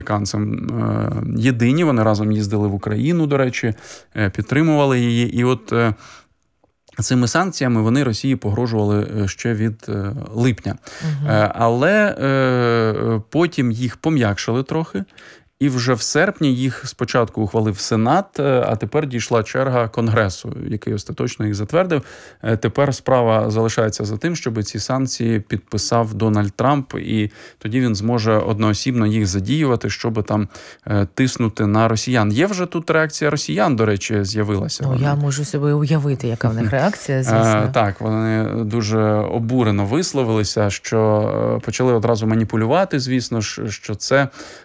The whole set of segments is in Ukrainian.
американцям єдині. Вони разом їздили в Україну, до речі, підтримували її. І от цими санкціями вони Росії погрожували ще від липня. Але потім їх пом'якшили трохи. І вже в серпні їх спочатку ухвалив Сенат, а тепер дійшла черга Конгресу, який остаточно їх затвердив. Тепер справа залишається за тим, щоб ці санкції підписав Дональд Трамп, і тоді він зможе одноосібно їх задіювати, щоб там тиснути на росіян. Є вже тут реакція росіян, до речі, з'явилася. Ну, я можу собі уявити, яка в них реакція, звісно. Так, вони дуже обурено висловилися, що почали одразу маніпулювати, звісно, що це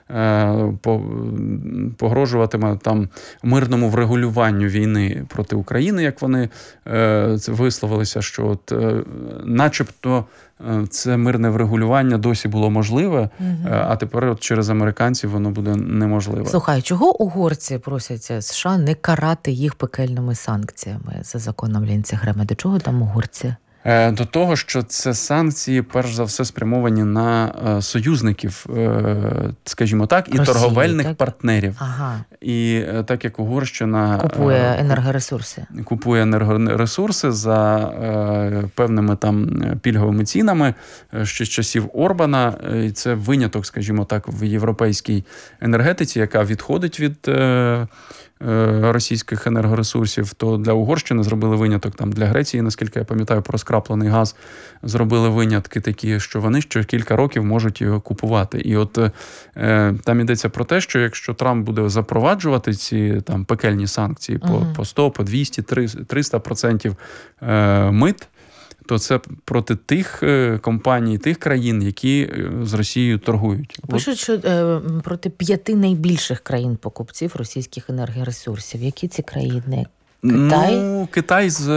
погрожуватиме там мирному врегулюванню війни проти України, як вони це висловилися, що от начебто це мирне врегулювання досі було можливе, а тепер от через американців воно буде неможливе. Слухай, чого угорці просять США не карати їх пекельними санкціями за законом Лінцегрема? До чого там угорці? До того, що це санкції, перш за все, спрямовані на союзників, скажімо так, і Росії, торговельних партнерів. Ага. І так як Угорщина купує енергоресурси за певними там пільговими цінами ще з часів Орбана, і це виняток, скажімо так, в європейській енергетиці, яка відходить від російських енергоресурсів, то для Угорщини зробили виняток, там для Греції, наскільки я пам'ятаю, про скраплений газ зробили винятки такі, що вони ще кілька років можуть його купувати. І от там йдеться про те, що якщо Трамп буде запроваджувати ці там пекельні санкції по 100, по 200, 300% мит, то це проти тих компаній, тих країн, які з Росією торгують. Пишуть, що проти 5 найбільших країн-покупців російських енергоресурсів. Які ці країни? Китай? Ну, Китай з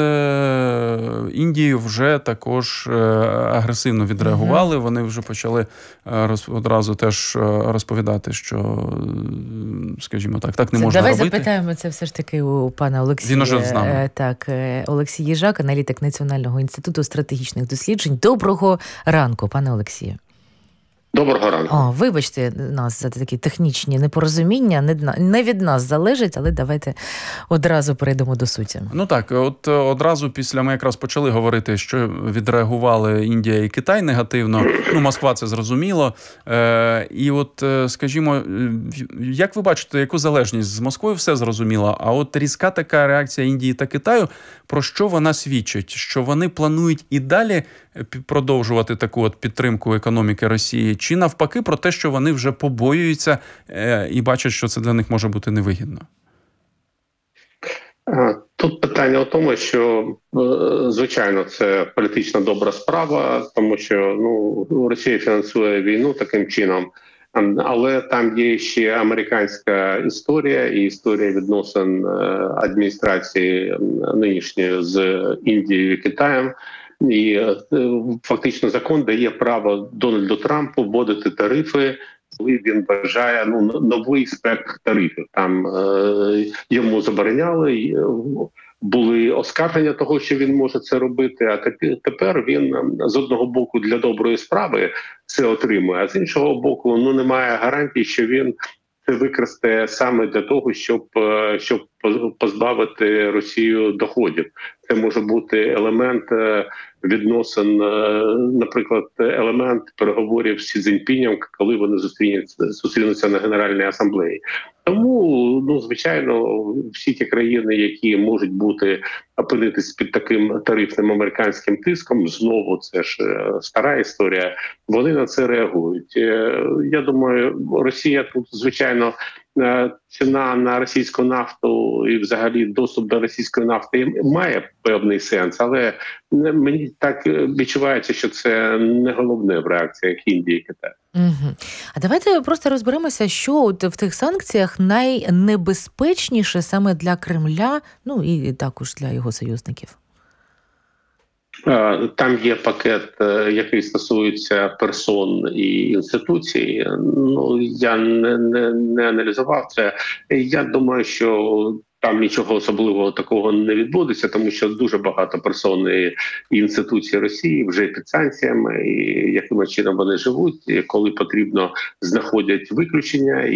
Індією вже також агресивно відреагували. Вони вже почали одразу теж розповідати, що, скажімо так не можна робити. Давай запитаємо це все ж таки у пана Олексія. Він уже з нами. Так, Олексій Їжак, аналітик Національного інституту стратегічних досліджень. Доброго ранку, пане Олексію. Доброго ранку. Вибачте нас за такі технічні непорозуміння, не від нас залежить, але давайте одразу перейдемо до суті. Ну так, от одразу після ми якраз почали говорити, що відреагували Індія і Китай негативно. Ну, Москва це зрозуміло. І от, скажімо, як ви бачите, яку залежність з Москвою все зрозуміло, а от різка така реакція Індії та Китаю, про що вона свідчить? Що вони планують і далі продовжувати таку от підтримку економіки Росії, чи навпаки про те, що вони вже побоюються і бачать, що це для них може бути невигідно? Тут питання в тому, що, звичайно, це політична добра справа, тому що Росія фінансує війну таким чином, але там є ще американська історія і історія відносин адміністрації нинішньої з Індією і Китаєм. І фактично закон дає право Дональду Трампу вводити тарифи, коли він бажає новий спектр тарифів. Там йому забороняли, були оскарження того, що він може це робити, а тепер він з одного боку для доброї справи це отримує, а з іншого боку немає гарантії, що він це використає саме для того, щоб позбавити Росію доходів. Це може бути елемент відносин, наприклад, елемент переговорів з Сі Цзіньпінем, коли вони зустрінуться на Генеральній асамблеї. Тому, звичайно, всі ті країни, які можуть опинитись під таким тарифним американським тиском, знову це ж стара історія, вони на це реагують. Я думаю, Росія тут, звичайно, ціна на російську нафту і взагалі доступ до російської нафти має певний сенс, але мені так відчувається, що це не головне в реакціях Індії і Китаю. Угу. А давайте просто розберемося, що в тих санкціях найнебезпечніше саме для Кремля, і також для його союзників. Там є пакет, який стосується персон і інституцій. Я не аналізував це. Я думаю, що там нічого особливого такого не відбудеться, тому що дуже багато персон і інституцій Росії вже під санкціями, і яким чином вони живуть, і коли потрібно, знаходять виключення.